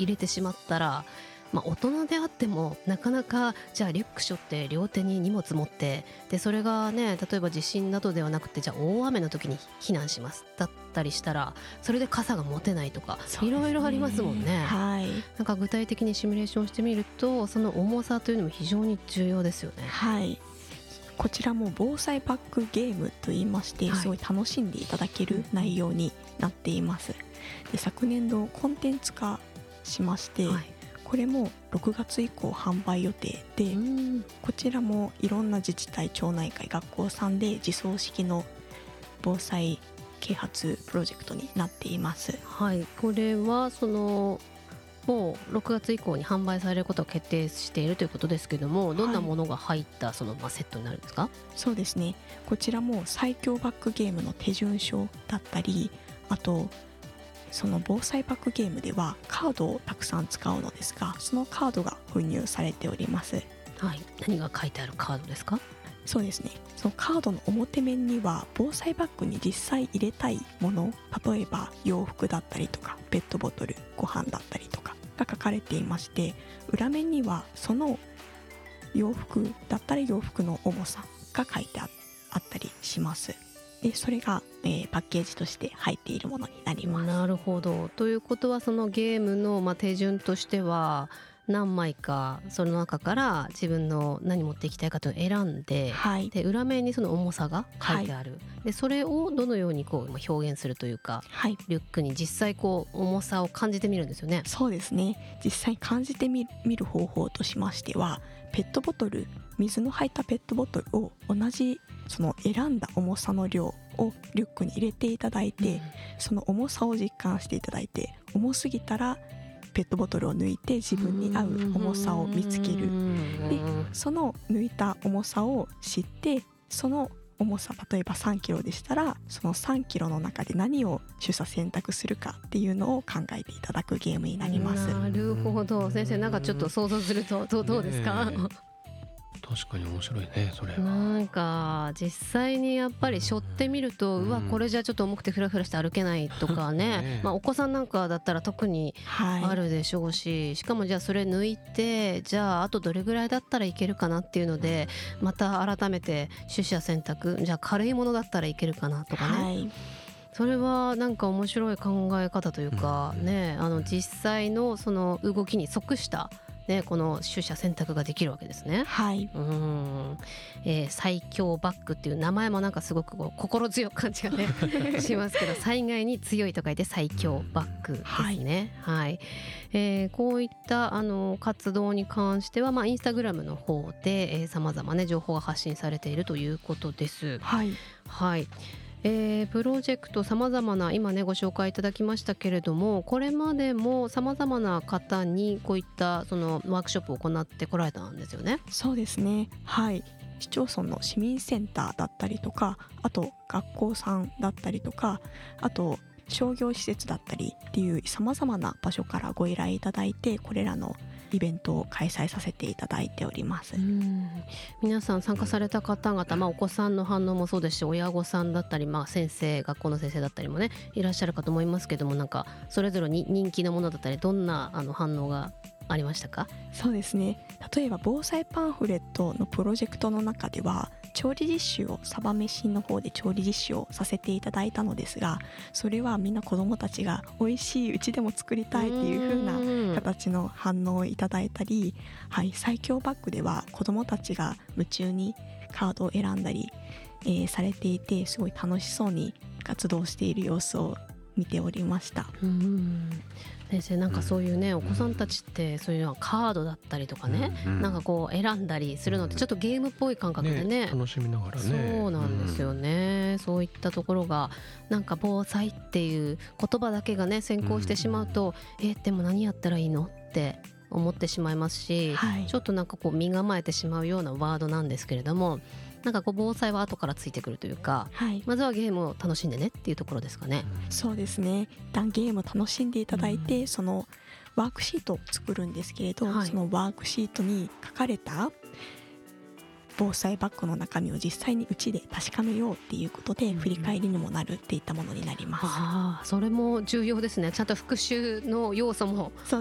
入れてしまったら、大人であってもなかなかじゃあリュック背負って両手に荷物持って、でそれがね例えば地震などではなくてじゃあ大雨の時に避難しますだったりしたら、それで傘が持てないとかいろいろありますもんね。 はい、 なんか具体的にシミュレーションしてみるとその重さというのも非常に重要ですよね。 はい、こちらも防災バッグゲームといいまして、 はいすごい楽しんでいただける内容になっています。で昨年度コンテンツ化しまして、 はい、 これも6月以降販売予定で、こちらもいろんな自治体、町内会、学校さんで自走式の防災啓発プロジェクトになっています。 はい、これはそのもう6月以降に販売されることを決定しているということですけども、どんなものが入ったそのセットになるんですか？ そうですね、こちらも最強バッグゲームの手順書だったり、あとその防災バッグゲームではカードをたくさん使うのですが、そのカードが封入されております。 はい、何が書いてあるカードですか？ そうですね、そのカードの表面には防災バッグに実際入れたいもの、例えば洋服だったりとかペットボトル、ご飯だったりとかが書かれていまして、裏面にはその洋服だったり洋服の重さが書いてあったりします。でそれが、パッケージとして入っているものになります。 なるほど。ということはそのゲームの手順としては何枚かその中から自分の何持っていきたいかというのを選んで、 はい、 で裏面にその重さが書いてある、でそれをどのようにこう表現するというか、 はい、 リュックに実際こう重さを感じてみるんですよね。 そうですね、実際感じてみる方法としましては、ペットボトル、水の入ったペットボトルを同じその選んだ重さの量をリュックに入れていただいて、その重さを実感していただいて、重すぎたらペットボトルを抜いて自分に合う重さを見つける。でその抜いた重さを知って、その重さ、例えば3キロでしたらその3キロの中で何を取捨選択するかっていうのを考えていただくゲームになります。 なるほど。先生、なんかちょっと想像するとどうですか？ 確かに面白いね、それは。 なんか実際にやっぱり背負ってみると、うわこれじゃちょっと重くてフラフラして歩けないとかねお子さんなんかだったら特にあるでしょうし、しかもじゃあそれ抜いて、じゃああとどれぐらいだったらいけるかなっていうので、また改めて取捨選択、じゃあ軽いものだったらいけるかなとかね、 はい、 それはなんか面白い考え方というかね、実際のその動きに即したね、この取捨選択ができるわけですね。 はい、 最強バッグっていう名前もなんかすごくこう心強い感じがねしますけど、災害に強いと書いて最強バッグですね。はい、こういった活動に関しては、インスタグラムの方で様々ね情報が発信されているということです。 はい、 はい。プロジェクト様々な今ねご紹介いただきましたけれども、これまでも様々な方にこういったそのワークショップを行ってこられたんですよね。 そうですね、はい、市町村の市民センターだったりとか、あと学校さんだったりとか、あと商業施設だったりっていう様々な場所からご依頼いただいて、これらのイベントを開催させていただいております。 皆さん参加された方々、お子さんの反応もそうですし、親御さんだったり、先生、学校の先生だったりもねいらっしゃるかと思いますけども、なんかそれぞれに人気のものだったり、どんな反応がありましたか？ そうですね、例えば防災パンフレットのプロジェクトの中では調理実習を、サバ飯の方で調理実習をさせていただいたのですが、それはみんな子どもたちが美味しい、うちでも作りたいっていう風な形の反応をいただいたり、はい、最強バッグでは子どもたちが夢中にカードを選んだり、されていて、すごい楽しそうに活動している様子を見ておりました。 先生、なんかそういうね、お子さんたちってそういうのはカードだったりとかね、なんかこう選んだりするのってちょっとゲームっぽい感覚でね、 楽しみながらね。 そうなんですよね。そういったところがなんか防災っていう言葉だけがね先行してしまうと、でも何やったらいいのって思ってしまいますし、 はい、 ちょっとなんかこう身構えてしまうようなワードなんですけれども、なんかこう防災は後からついてくるというか、 はい、 まずはゲームを楽しんでねっていうところですかね。 そうですね、一旦ゲームを楽しんでいただいて、そのワークシートを作るんですけれど、そのワークシートに書かれた防災バッグの中身を実際にうちで確かめようっていうことで、振り返りにもなるっていったものになります。 それも重要ですね。ちゃんと復習の要素も